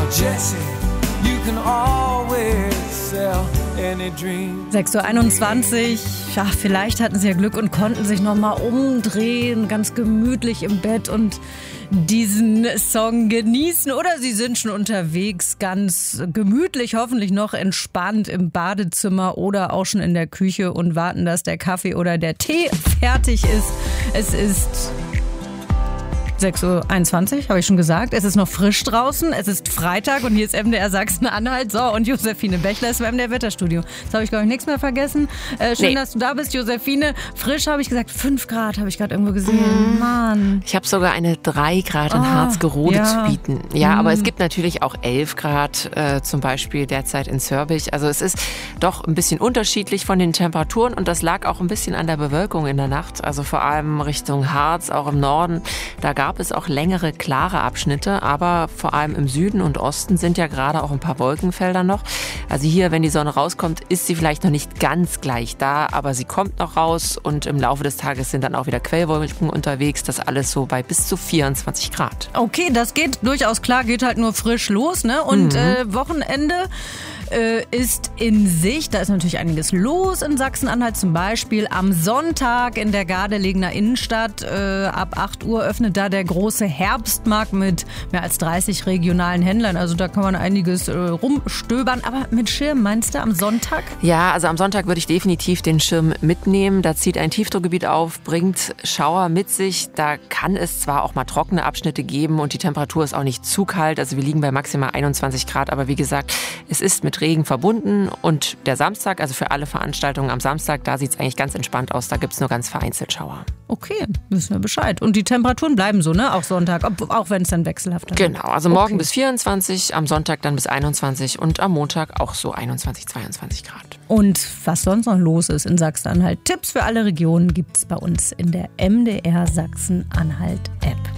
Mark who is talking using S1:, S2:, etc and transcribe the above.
S1: Jesse, you can always sell any dream.
S2: 6:21 Uhr. Ja, vielleicht hatten sie ja Glück und konnten sich nochmal umdrehen, ganz gemütlich im Bett und diesen Song genießen. Oder sie sind schon unterwegs, ganz gemütlich, hoffentlich noch entspannt im Badezimmer oder auch schon in der Küche und warten, dass der Kaffee oder der Tee fertig ist. Es ist 6:21 Uhr, habe ich schon gesagt. Es ist noch frisch draußen. Es ist Freitag und hier ist MDR Sachsen-Anhalt. So, und Josephine Bechler ist beim MDR Wetterstudio. Jetzt habe ich, glaube ich, nichts mehr vergessen. Schön, dass du da bist, Josephine. Frisch habe ich gesagt, 5 Grad habe ich gerade irgendwo gesehen. Mann.
S3: Ich habe sogar eine 3 Grad in Harzgerode zu bieten. Ja, aber es gibt natürlich auch 11 Grad, zum Beispiel derzeit in Sörbich. Also es ist doch ein bisschen unterschiedlich von den Temperaturen und das lag auch ein bisschen an der Bewölkung in der Nacht. Also vor allem Richtung Harz, auch im Norden. Da gab es auch längere, klare Abschnitte, aber vor allem im Süden und Osten sind ja gerade auch ein paar Wolkenfelder noch. Also hier, wenn die Sonne rauskommt, ist sie vielleicht noch nicht ganz gleich da, aber sie kommt noch raus und im Laufe des Tages sind dann auch wieder Quellwolken unterwegs. Das alles so bei bis zu 24 Grad.
S2: Okay, das geht durchaus klar, geht halt nur frisch los, ne? Und Wochenende ist in Sicht. Da ist natürlich einiges los in Sachsen-Anhalt. Zum Beispiel am Sonntag in der Gardelegener Innenstadt. Ab 8 Uhr öffnet da der große Herbstmarkt mit mehr als 30 regionalen Händlern. Also da kann man einiges rumstöbern. Aber mit Schirm, meinst du, am Sonntag?
S3: Ja, also am Sonntag würde ich definitiv den Schirm mitnehmen. Da zieht ein Tiefdruckgebiet auf, bringt Schauer mit sich. Da kann es zwar auch mal trockene Abschnitte geben und die Temperatur ist auch nicht zu kalt. Also wir liegen bei maximal 21 Grad. Aber wie gesagt, es ist mit Regen verbunden und der Samstag, also für alle Veranstaltungen am Samstag, da sieht es eigentlich ganz entspannt aus. Da gibt es nur ganz vereinzelt Schauer.
S2: Okay, wissen wir Bescheid. Und die Temperaturen bleiben so, ne? Auch Sonntag, auch wenn es dann wechselhaft ist.
S3: Genau, also morgen bis 24, am Sonntag dann bis 21 und am Montag auch so 21, 22 Grad.
S2: Und was sonst noch los ist in Sachsen-Anhalt, Tipps für alle Regionen gibt es bei uns in der MDR Sachsen-Anhalt App.